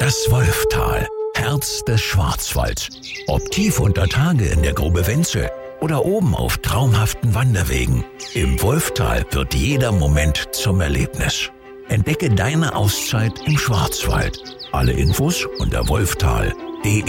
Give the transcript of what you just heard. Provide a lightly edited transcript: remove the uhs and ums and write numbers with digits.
Das Wolftal, Herz des Schwarzwalds. Ob tief unter Tage in der Grube Wenzel oder oben auf traumhaften Wanderwegen. Im Wolftal wird jeder Moment zum Erlebnis. Entdecke deine Auszeit im Schwarzwald. Alle Infos unter wolftal.de